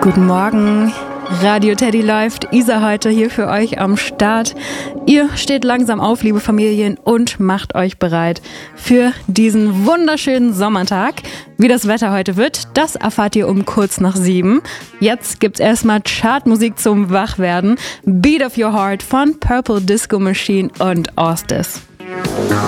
Guten Morgen, Radio Teddy läuft, Isa heute hier für euch am Start. Ihr steht langsam auf, liebe Familien, und macht euch bereit für diesen wunderschönen Sommertag. Wie das Wetter heute wird, das erfahrt ihr um kurz nach 7. Jetzt gibt's erstmal Chartmusik zum Wachwerden. Beat of Your Heart von Purple Disco Machine und Ostis.